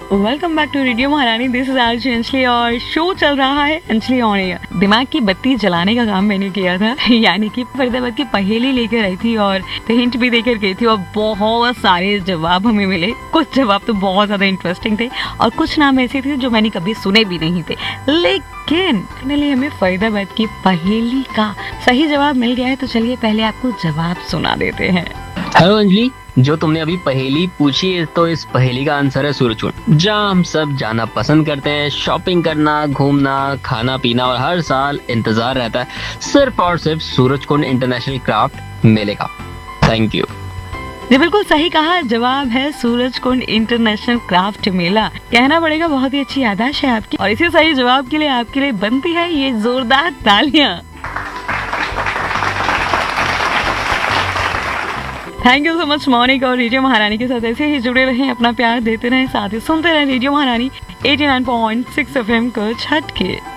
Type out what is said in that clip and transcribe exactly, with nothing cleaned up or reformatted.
Welcome back to radio महारानी। This is RJ Anjali और show चल रहा है अंजलि ऑन एयर। दिमाग की बत्ती जलाने का काम मैंने किया था, यानी कि फरीदाबाद की पहेली लेकर आई थी और हिंट भी देकर गई थी और बहुत सारे जवाब हमें मिले। कुछ जवाब तो बहुत ज्यादा इंटरेस्टिंग थे और कुछ नाम ऐसे थे जो मैंने कभी सुने भी नहीं थे, लेकिन फाइनली हमें फरीदाबाद की पहेली का सही जवाब मिल गया है। तो चलिए पहले आपको जवाब सुना देते हैं। हेलो अंजलि, जो तुमने अभी पहेली पूछी है तो इस पहेली का आंसर है सूरजकुंड, जहाँ हम सब जाना पसंद करते हैं। शॉपिंग करना, घूमना, खाना पीना और हर साल इंतजार रहता है सिर्फ और सिर्फ सूरजकुंड इंटरनेशनल क्राफ्ट मेले का। Thank you. जी बिल्कुल सही कहा, जवाब है सूरजकुंड इंटरनेशनल क्राफ्ट मेला। कहना पड़ेगा बहुत ही अच्छी याददाश्त है आपकी और इसी सही जवाब के लिए आपके लिए बनती है ये जोरदार तालियां। Thank you so much morning और रेडियो महारानी के साथ ऐसे ही जुड़े रहें, अपना प्यार देते रहें, साथ ही सुनते रहें रेडियो महारानी eighty nine point six F M को छट के।